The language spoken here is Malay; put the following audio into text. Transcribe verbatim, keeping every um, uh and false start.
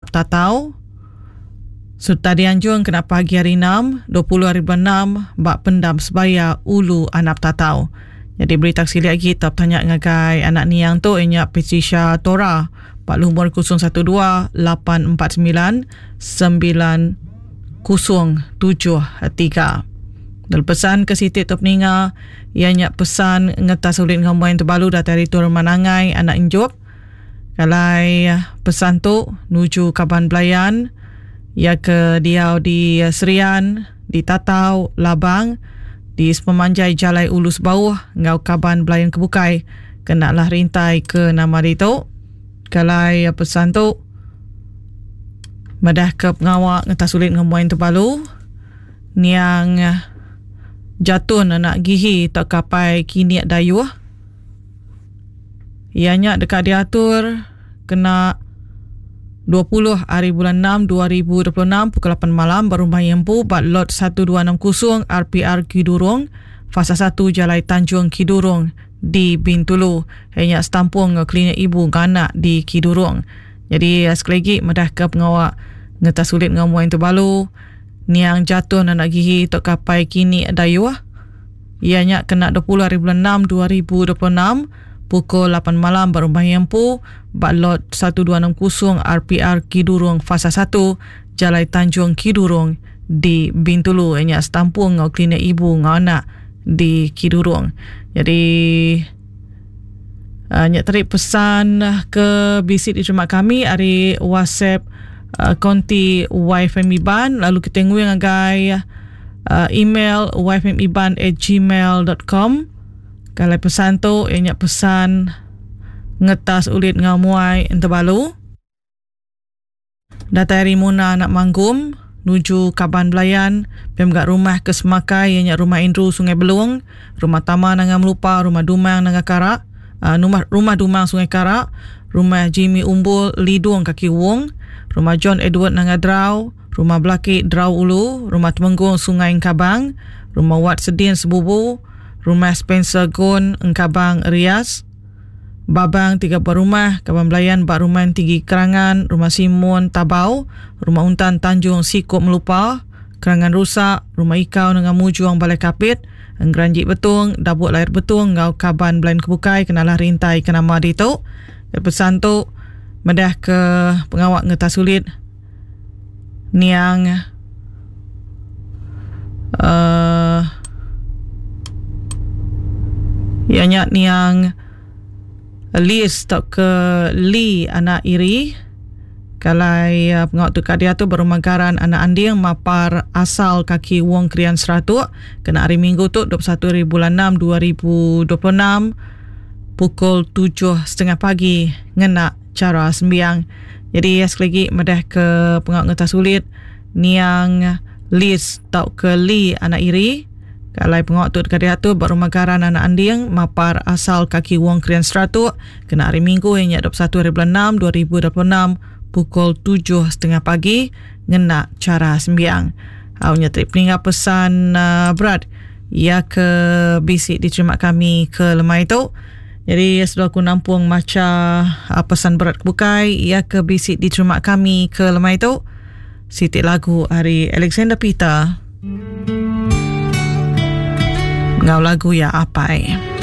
tatau. Serta dianjung kena pagi hari enam, dua puluh hari enam, bak pendam sebaya ulu anak tatau. Jadi berita sili lagi tak tanya ngagai anak niang tu inya Patricia Tora, bak lumur kosong satu dua lapan empat sembilan sembilan kosong tujuh tiga. Dalam pesan ke Siti Top Ninga, ianya pesan ngetas ulit ngamuan terbalu dari Turun Manangai anak injop. Kalai pesan tu nuju Kaban Belayan, ia ke Diau di Serian, di Tatau, Labang, di Sepemanjai Jalai Ulus Bawah, ngau Kaban Belayan Kebukai, kenalah rintai ke nama itu. Kalai pesan tu madah ke pengawak ngetas ulit ngamuan terbalu, niang jatun anak gihi tak kapai kini dayuh. Ianya dekat diatur kena dua puluh hari bulan enam dua ribu dua puluh enam pukul lapan malam berumah Yempu bat lot satu dua enam kosong R P R Kidurung fasa satu Jalai Tanjung Kidurung di Bintulu. Hanya setampung klinik ibu anak di Kidurung. Jadi sekali lagi madah ke pengawak ngetas sulit ngamuan terbalu, niang jatun anak gihi tak kapai kini dayuh. Ianya kena dua puluh hari bulan enam dua ribu dua puluh enam pukul lapan malam berumah Yempu bat lot satu dua enam kosong R P R Kidurung fasa satu Jalai Tanjung Kidurung di Bintulu. Ianya setampung ngau klinik ibu ngau anak di Kidurung. Jadi hanya uh, tarik pesan ke bisit di rumah kami hari WhatsApp uh, konti Y F M Iban, lalu kita tengok yang agai uh, email y f m iban at gmail dot com. Kalau pesan tu ianya pesan ngetas ulit ngamuai terbalu data dari Muna anak Manggum nuju Kaban Belayan, pemgak rumah ke Semakai ianya rumah Indru Sungai Beluang, rumah Taman Nanga Melupa, rumah Dumang Nanga Karak, uh, rumah, rumah Dumang Sungai Karak, rumah Jimmy Umbul Lidung Kaki Wong, rumah John Edward Nanga Drau, rumah Belakik Drau Ulu, rumah Temenggung Sungai Engkabang, rumah Wat Sedin Sebubu, rumah Spencer Gun Engkabang Rias, Babang tiga buah rumah, Kaban Belayan Bak Ruman Tinggi Kerangan, rumah Simon Tabau, rumah Untan Tanjung Sikop Melupa, Kerangan Rusak, rumah Ikau dengan Mujuang Balai Kapit, Enggeranjik Betung, Dabuk Lahir Betung, Ngau Kaban Belayan Kebukai, kenalah rintai ke nama itu. Pesan tu medah ke pengawak ngetas sulit niang uh, ianya niang Lis tak ke Li anak iri. Kalai uh, pengawak tu kadia tu berumagaran anak anding mapar asal kaki wong krian seratuk kena hari minggu tu dua puluh satu hari bulan enam dua ribu dua puluh enam pukul tujuh tiga puluh pagi ngena cara sembiang. Jadi sekali lagi medah ke pengawak ngetas sulit niang Lis tak ke Li anak iri. Kalai pengawak tu dekat dia tu berumagaran anak anding mapar asal kaki wong krian seratuk kena hari minggu hanya dua puluh satu hari bulan enam dua ribu dua puluh enam pukul tujuh tiga puluh pagi ngena cara sembiang. Awnya trip peninggal pesan uh, berat ia ke bisik diterima kami ke lemah itu. Jadi sudah aku nampung macam uh, pesan berat kebukai ia ke bisik diterima kami ke lemah itu. Siti lagu hari Alexander Peter ngau lagu ya apai.